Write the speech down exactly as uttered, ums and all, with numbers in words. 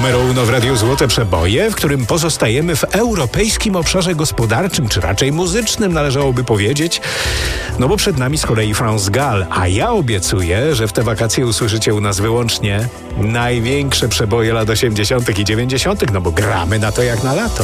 Numero uno w Radiu Złote Przeboje, w którym pozostajemy w europejskim obszarze gospodarczym, czy raczej muzycznym, należałoby powiedzieć. No bo przed nami z kolei France Gall, a ja obiecuję, że w te wakacje usłyszycie u nas wyłącznie największe przeboje lat osiemdziesiątych i dziewięćdziesiątych, no bo gramy na to jak na lato.